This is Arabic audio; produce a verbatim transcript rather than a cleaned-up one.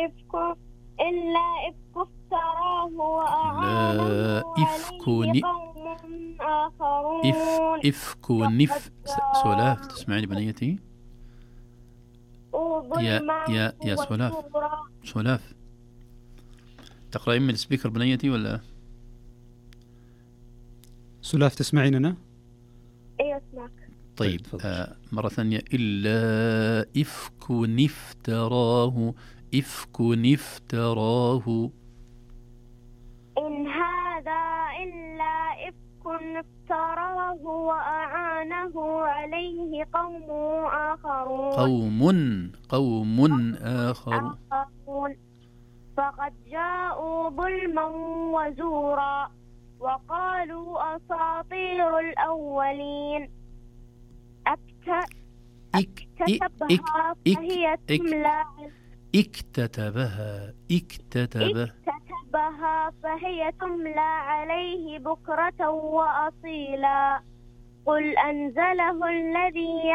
إفك إلا إفك افتراه وأعانه لا إفك عليه ن... قوم إف آخرون. إفك نف سلاف، تسمعيني بنيتي؟ يا ظلما يا يا سلاف وزورا. سلاف، تقرأين من السبيكر بنيتي ولا؟ سلاف تسمعيننا؟ إيه أسمعك. طيب طيب، آه مرة ثانية. إلا إفك نفتراه، إفك نفتراه. إن هذا إلا إفك افتراه وأعانه عليه قوم آخرون قوم قوم آخر. آخرون فقد جاءوا ظلما وزورا وقالوا أساطير الأولين اكتتبها فهي تملى اكتتبها اكتتب اكتتبها فهي تملى عليه بكرة وأصيلا. قل أنزله الذي